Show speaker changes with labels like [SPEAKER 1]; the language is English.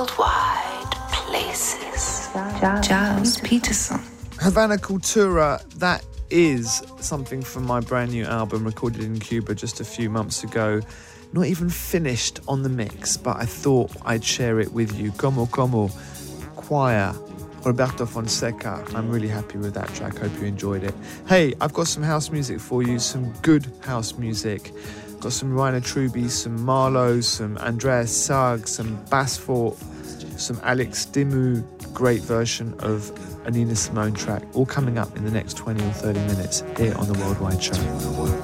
[SPEAKER 1] Worldwide Places. Giles Peterson.
[SPEAKER 2] Havana Cultura, that is something from my brand new album recorded in Cuba just a few months ago. Not even finished on the mix, but I thought I'd share it with you. Como Choir, Roberto Fonseca. I'm really happy with that track. Hope you enjoyed it. Hey, I've got some house music for you, some good house music. Got some Rainer Truby, some Marlowe, some Andreas Sag, some Bassfort, some Alex Dimu, great version of a Nina Simone track, all coming up in the next 20 or 30 minutes here on The Worldwide Show.